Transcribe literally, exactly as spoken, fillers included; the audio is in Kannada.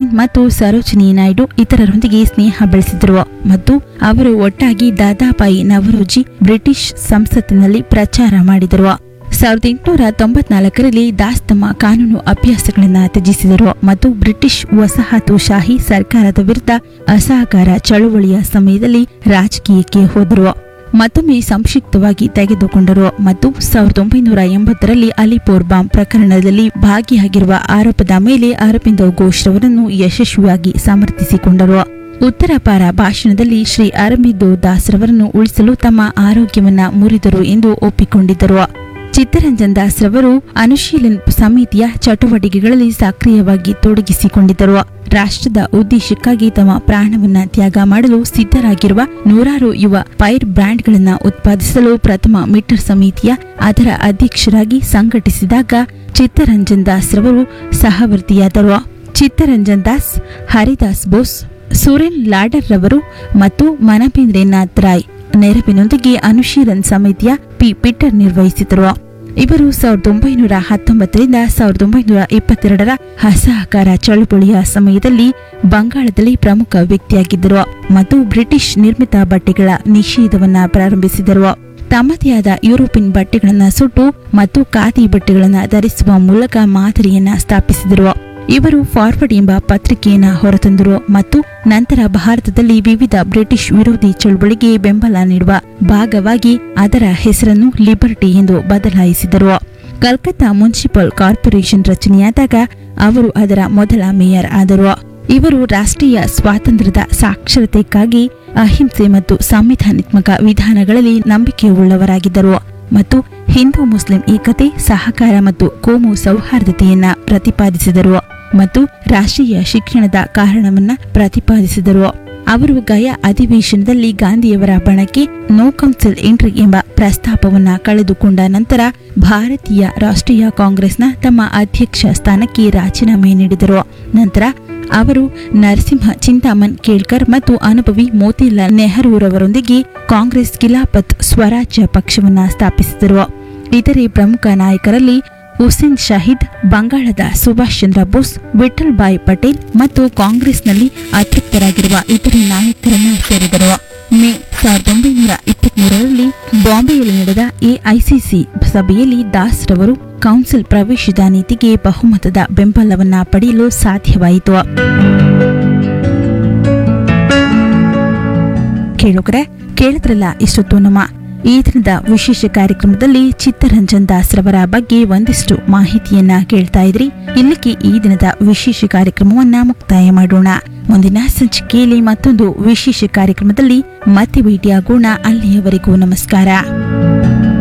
ಸೇನ್ ಮತ್ತು ಸರೋಜಿನಿ ನಾಯ್ಡು ಇತರರೊಂದಿಗೆ ಸ್ನೇಹ ಬೆಳೆಸಿದರು ಮತ್ತು ಅವರು ಒಟ್ಟಾಗಿ ದಾದಾಬಾಯಿ ನವರೋಜಿ ಬ್ರಿಟಿಷ್ ಸಂಸತ್ತಿನಲ್ಲಿ ಪ್ರಚಾರ ಮಾಡಿದರು. ಸಾವಿರದ ಎಂಟುನೂರ ತೊಂಬತ್ನಾಲ್ಕರಲ್ಲಿ ದಾಸ್ ತಮ್ಮ ಕಾನೂನು ಅಭ್ಯಾಸಗಳನ್ನು ತ್ಯಜಿಸಿದರು ಮತ್ತು ಬ್ರಿಟಿಷ್ ವಸಾಹತುಶಾಹಿ ಸರ್ಕಾರದ ವಿರುದ್ಧ ಅಸಹಕಾರ ಚಳುವಳಿಯ ಸಮಯದಲ್ಲಿ ರಾಜಕೀಯಕ್ಕೆ ಹೋದರು. ಮತ್ತೊಮ್ಮೆ ಸಂಕ್ಷಿಪ್ತವಾಗಿ ತೆಗೆದುಕೊಂಡರು ಮತ್ತು ಸಾವಿರದ ಒಂಬೈನೂರ ಎಂಬತ್ತರಲ್ಲಿ ಅಲಿಪೋರ್ ಬಾಂಬ್ ಪ್ರಕರಣದಲ್ಲಿ ಭಾಗಿಯಾಗಿರುವ ಆರೋಪದ ಮೇಲೆ ಅರಬಿಂದೋ ಘೋಷ್ ರವರನ್ನು ಯಶಸ್ವಿಯಾಗಿ ಸಮರ್ಥಿಸಿಕೊಂಡರು. ಉತ್ತರ ಪಾರ ಭಾಷಣದಲ್ಲಿ ಶ್ರೀ ಅರಬಿಂದೋ ದಾಸ್ ರವರನ್ನು ಉಳಿಸಲು ತಮ್ಮ ಆರೋಗ್ಯವನ್ನ ಮುರಿದರು ಎಂದು ಒಪ್ಪಿಕೊಂಡಿದ್ದರು. ಚಿತ್ತರಂಜನ್ ದಾಸ್ ರವರು ಅನುಶೀಲನ್ ಸಮಿತಿಯ ಚಟುವಟಿಕೆಗಳಲ್ಲಿ ಸಕ್ರಿಯವಾಗಿ ತೊಡಗಿಸಿಕೊಂಡಿದ್ದರು. ರಾಷ್ಟ್ರದ ಉದ್ದೇಶಕ್ಕಾಗಿ ತಮ್ಮ ಪ್ರಾಣವನ್ನ ತ್ಯಾಗ ಮಾಡಲು ಸಿದ್ಧರಾಗಿರುವ ನೂರಾರು ಯುವ ಪೈರ್ ಬ್ರ್ಯಾಂಡ್ಗಳನ್ನು ಉತ್ಪಾದಿಸಲು ಪ್ರಥಮ ಮೀಟರ್ ಸಮಿತಿಯ ಅದರ ಅಧ್ಯಕ್ಷರಾಗಿ ಸಂಘಟಿಸಿದಾಗ ಚಿತ್ತರಂಜನ್ ದಾಸ್ ರವರು ಸಹವರ್ತಿಯಾದರು. ಚಿತ್ತರಂಜನ್ ದಾಸ್, ಹರಿದಾಸ್ ಬೋಸ್, ಸುರೇನ್ ಲಾಡರ್ ರವರು ಮತ್ತು ಮನಪೇಂದ್ರನಾಥ್ ರಾಯ್ ನೆರವಿನೊಂದಿಗೆ ಅನುಶೀಲನ್ ಸಮಿತಿಯ ಪಿ ಪೀಟರ್ ನಿರ್ವಹಿಸಿದರು. ಇವರು ಸಾವಿರದ ಒಂಬೈನೂರ ಹತ್ತೊಂಬತ್ತರಿಂದ ಸಾವಿರದ ಒಂಬೈನೂರ ಇಪ್ಪತ್ತೆರಡರ ಅಸಹಕಾರ ಚಳುವಳಿಯ ಸಮಯದಲ್ಲಿ ಬಂಗಾಳದಲ್ಲಿ ಪ್ರಮುಖ ವ್ಯಕ್ತಿಯಾಗಿದ್ದರು ಮತ್ತು ಬ್ರಿಟಿಷ್ ನಿರ್ಮಿತ ಬಟ್ಟೆಗಳ ನಿಷೇಧವನ್ನ ಪ್ರಾರಂಭಿಸಿದರು. ತಮ್ಮದೇ ಆದ ಯುರೋಪಿಯನ್ ಬಟ್ಟೆಗಳನ್ನು ಸುಟ್ಟು ಮತ್ತು ಖಾದಿ ಬಟ್ಟೆಗಳನ್ನು ಧರಿಸುವ ಮೂಲಕ ಮಾದರಿಯನ್ನ ಸ್ಥಾಪಿಸಿದರು. ಇವರು ಫಾರ್ವರ್ಡ್ ಎಂಬ ಪತ್ರಿಕೆಯನ್ನ ಹೊರತಂದರು ಮತ್ತು ನಂತರ ಭಾರತದಲ್ಲಿ ವಿವಿಧ ಬ್ರಿಟಿಷ್ ವಿರೋಧಿ ಚಳುವಳಿಗೆ ಬೆಂಬಲ ನೀಡುವ ಭಾಗವಾಗಿ ಅದರ ಹೆಸರನ್ನು ಲಿಬರ್ಟಿ ಎಂದು ಬದಲಾಯಿಸಿದರು. ಕಲ್ಕತ್ತಾ ಮುನ್ಸಿಪಲ್ ಕಾರ್ಪೊರೇಷನ್ ರಚನೆಯಾದಾಗ ಅವರು ಅದರ ಮೊದಲ ಮೇಯರ್ ಆದರು. ಇವರು ರಾಷ್ಟ್ರೀಯ ಸ್ವಾತಂತ್ರ್ಯದ ಸಾಕ್ಷರತೆಗಾಗಿ ಅಹಿಂಸೆ ಮತ್ತು ಸಂವಿಧಾನಾತ್ಮಕ ವಿಧಾನಗಳಲ್ಲಿ ನಂಬಿಕೆಯುಳ್ಳವರಾಗಿದ್ದರು ಮತ್ತು ಹಿಂದೂ ಮುಸ್ಲಿಂ ಏಕತೆ, ಸಹಕಾರ ಮತ್ತು ಕೋಮು ಸೌಹಾರ್ದತೆಯನ್ನ ಪ್ರತಿಪಾದಿಸಿದರು ಮತ್ತು ರಾಷ್ಟ್ರೀಯ ಶಿಕ್ಷಣದ ಕಾರಣವನ್ನ ಪ್ರತಿಪಾದಿಸಿದರು. ಅವರು ಗಯಾ ಅಧಿವೇಶನದಲ್ಲಿ ಗಾಂಧಿಯವರ ಬಣಕ್ಕೆ ನೋ ಕೌನ್ಸಿಲ್ ಎಂಟ್ರಿ ಎಂಬ ಪ್ರಸ್ತಾಪವನ್ನ ಕಳೆದುಕೊಂಡ ನಂತರ ಭಾರತೀಯ ರಾಷ್ಟ್ರೀಯ ಕಾಂಗ್ರೆಸ್ನ ತಮ್ಮ ಅಧ್ಯಕ್ಷ ಸ್ಥಾನಕ್ಕೆ ರಾಜೀನಾಮೆ ನೀಡಿದರು. ನಂತರ ಅವರು ನರಸಿಂಹ ಚಿಂತಾಮನ್ ಕೇಳ್ಕರ್ ಮತ್ತು ಅನುಭವಿ ಮೋತಿಲಾಲ್ ನೆಹರೂರವರೊಂದಿಗೆ ಕಾಂಗ್ರೆಸ್ ಖಿಲಾಫತ್ ಸ್ವರಾಜ್ಯ ಪಕ್ಷವನ್ನ ಸ್ಥಾಪಿಸಿದರು. ಇತರೆ ಪ್ರಮುಖ ನಾಯಕರಲ್ಲಿ ಹುಸೇನ್ ಶಹೀದ್, ಬಂಗಾಳದ ಸುಭಾಷ್ ಚಂದ್ರ ಬೋಸ್, ವಿಠಲ್ ಭಾಯ್ ಪಟೇಲ್ ಮತ್ತು ಕಾಂಗ್ರೆಸ್ನಲ್ಲಿ ಅತೃಪ್ತರಾಗಿರುವ ಇತರೆ ನಾಯಕರನ್ನು ಸೇರಿದರು. ಮೇ ಸಾವಿರದ ಒಂಬೈನೂರ ಇಪ್ಪತ್ಮೂರರಲ್ಲಿ ಬಾಂಬೆಯಲ್ಲಿ ನಡೆದ ಎಐಸಿಸಿ ಸಭೆಯಲ್ಲಿ ದಾಸ್ ರವರು ಕೌನ್ಸಿಲ್ ಪ್ರವೇಶದ ನೀತಿಗೆ ಬಹುಮತದ ಬೆಂಬಲವನ್ನ ಪಡೆಯಲು ಸಾಧ್ಯವಾಯಿತು. ಕೇಳುಗರೆ, ಕೇಳಿದ್ರಲ್ಲ ಇಷ್ಟೊತ್ತು ನಮ್ಮ ಈ ದಿನದ ವಿಶೇಷ ಕಾರ್ಯಕ್ರಮದಲ್ಲಿ ಚಿತ್ತರಂಜನ್ ದಾಸ್ ರವರ ಬಗ್ಗೆ ಒಂದಿಷ್ಟು ಮಾಹಿತಿಯನ್ನ ಕೇಳ್ತಾ ಇದ್ರಿ. ಇಲ್ಲಿಗೆ ಈ ದಿನದ ವಿಶೇಷ ಕಾರ್ಯಕ್ರಮವನ್ನ ಮುಕ್ತಾಯ ಮಾಡೋಣ. ಮುಂದಿನ ಸಂಚಿಕೆಯಲ್ಲಿ ಮತ್ತೊಂದು ವಿಶೇಷ ಕಾರ್ಯಕ್ರಮದಲ್ಲಿ ಮತ್ತೆ ಭೇಟಿಯಾಗೋಣ. ಅಲ್ಲಿಯವರೆಗೂ ನಮಸ್ಕಾರ.